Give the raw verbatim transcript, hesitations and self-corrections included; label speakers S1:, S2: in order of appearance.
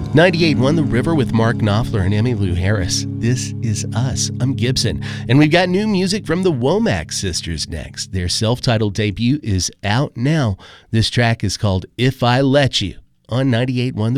S1: ninety-eight point one The River with Mark Knopfler and Emmylou Harris. This is Us. I'm Gibson. And we've got new music from the Womack Sisters next. Their self-titled debut is out now. This track is called If I Let You on ninety-eight point one The